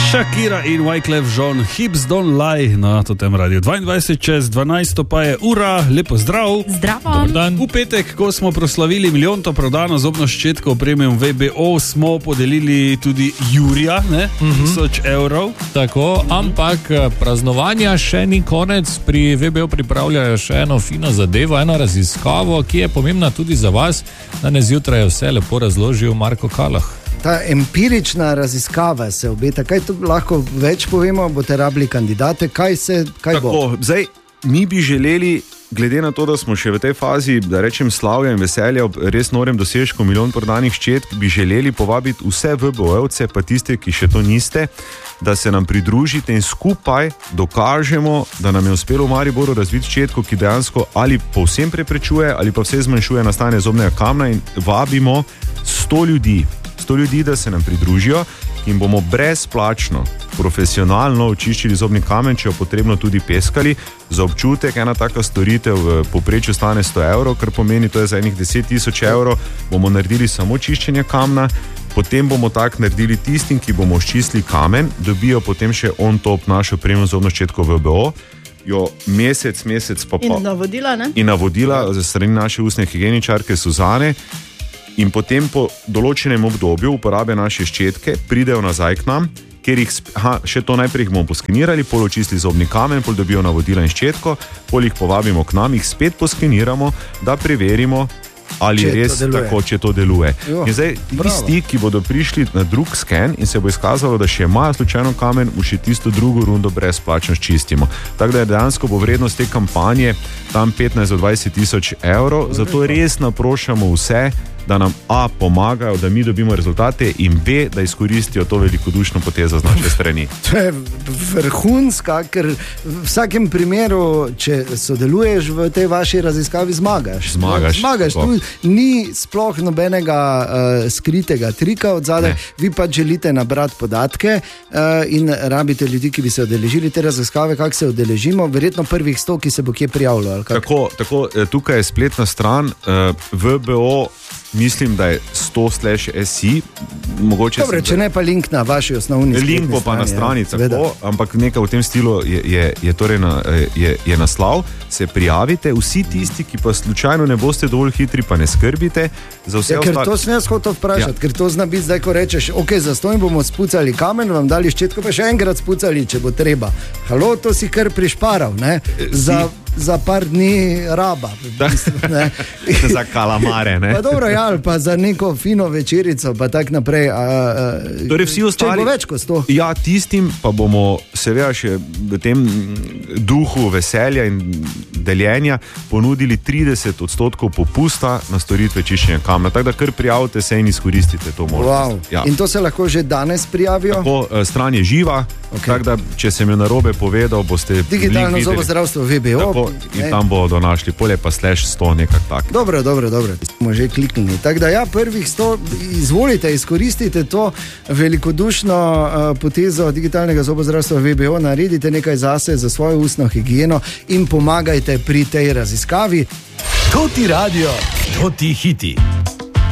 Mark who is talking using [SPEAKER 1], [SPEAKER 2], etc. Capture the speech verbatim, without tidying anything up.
[SPEAKER 1] Shakira in Wyclef Jean, Hips Don't Lie na Totem Radio. dvaindvajset čez dvanajst pa je ura, lepo zdrav.
[SPEAKER 2] Zdravo.
[SPEAKER 1] V petek, ko smo proslavili milijonto prodano zobno ščetko premium V B O, smo podelili tudi Jurija, ne, tisoč uh-huh. evrov.
[SPEAKER 3] Tako, ampak praznovanja še ni konec, pri V B O pripravljajo še eno fino zadevo, eno raziskavo, ki je pomembna tudi za vas. Danes zjutraj je vse lepo razložil Marko Kalah.
[SPEAKER 4] Ta empirična raziskava se obeta. Kaj tu lahko več povemo? Boste rabili kandidate? Kaj se, kaj
[SPEAKER 5] Tako,
[SPEAKER 4] bo?
[SPEAKER 5] Zdaj, mi bi želeli, glede na to, da smo še v tej fazi, da rečem slavja in veselja ob res norem dosežku milijon prodanih ščetk, bi želeli povabiti vse V B O-evce, pa tiste, ki še to niste, da se nam pridružite in skupaj dokažemo, da nam je uspelo v Mariboru razviti ščetko, ki dejansko ali povsem preprečuje, ali pa vse zmanjšuje nastajanje zobnega kamna, in vabimo sto ljudi. sto ljudi, da se nam pridružijo in bomo brezplačno, profesionalno očiščili zobni kamen, če jo potrebno tudi peskali. Za občutek ena taka storitev v povprečju stane sto evrov, kar pomeni, to je za enih deset tisoč evrov, bomo naredili samo čiščenje kamna, potem bomo tak naredili tistim, ki bomo očistili kamen, dobijo potem še on top našo premium zobno ščetko V B O, jo mesec, mesec pa pa.
[SPEAKER 2] In navodila, ne?
[SPEAKER 5] In navodila za strani naše ustne higieničarke Suzane. In potem po določenem obdobju uporabe naše ščetke pridejo nazaj k nam, ker jih, aha, še to najprej jih bomo poskenirali, pol očistili zobni kamen, pol dobijo navodila in ščetko, pol jih povabimo k nam, jih spet poskeniramo, da preverimo, ali
[SPEAKER 4] Če
[SPEAKER 5] res
[SPEAKER 4] to deluje.
[SPEAKER 5] tako, če to deluje.
[SPEAKER 4] Jo,
[SPEAKER 5] in zdaj tisti, ki bodo prišli na drug sken in se bo izkazalo, da še imajo slučajno kamen, mu še tisto drugo rundo brezplačno čistimo. Tako da je dejansko bo vrednost te kampanje tam petnajst do dvajset tisoč evrov, zato res naprošamo vse, da nam A pomagajo, da mi dobimo rezultate, in B, da izkoristijo to velikodušno potezo z naše strani.
[SPEAKER 4] To je vrhunska, ker v vsakem primeru, če sodeluješ v tej vaši raziskavi, zmagaš.
[SPEAKER 5] Zmagaš.
[SPEAKER 4] Zmagaš. Tu ni sploh nobenega uh, skritega trika od zadaj. Vi pa želite nabrati podatke uh, in rabite ljudi, ki bi se udeležili te raziskave. Kako se udeležimo? Verjetno prvih sto, ki se bo kje prijavilo.
[SPEAKER 5] Tako, tako, tukaj je spletna stran uh, V B O. Mislim, da je sto slash S I. Mogoče
[SPEAKER 4] Dobre, če ne pa link na vaši osnovni strani.
[SPEAKER 5] Link bo pa na strani,
[SPEAKER 4] ja,
[SPEAKER 5] tako, ampak nekaj v tem stilu je, je, je, torej na, je, je naslov. Se prijavite, vsi tisti, ki pa slučajno ne boste dovolj hitri, pa ne skrbite. Za vse
[SPEAKER 4] ja, ker
[SPEAKER 5] ostal...
[SPEAKER 4] to sem jaz hotel vprašati, ja. Ker to zna biti zdaj, ko rečeš, ok, za stojim bomo spucali kamen, vam dali ščetko, pa še enkrat spucali, če bo treba. Halo, to si kar prišparal, ne? Za... za par dni raba. Bistvu,
[SPEAKER 5] za kalamare, ne?
[SPEAKER 4] Pa dobro, ja, pa za neko fino večerico, pa tak naprej. A, a,
[SPEAKER 5] torej vsi ostali,
[SPEAKER 4] če bo več kot sto.
[SPEAKER 5] Ja, tistim pa bomo seveda še v tem duhu veselja in deljenja ponudili trideset odstotkov popusta na storitve čiščenja kamna. Tako da kar prijavite se in izkoristite to možnost.
[SPEAKER 4] Wow.
[SPEAKER 5] Ja.
[SPEAKER 4] In to se lahko že danes prijavijo?
[SPEAKER 5] Tako, stran je živa, okay. Tako da če sem jo narobe povedal, boste
[SPEAKER 4] digitalno zobozdravstvo V B O.
[SPEAKER 5] Tako, in ne. Tam bodo našli polje pa slash sto nekak tak.
[SPEAKER 4] Dobro, dobro, dobro. Smo že kliknili. Tako da ja, prvih sto, izvolite, izkoristite to velikodušno uh, potezo digitalnega zobozdravstva V B O, naredite nekaj zase, za svojo ustno higieno in pomagajte pri tej raziskavi.
[SPEAKER 6] To ti radio, to ti hiti.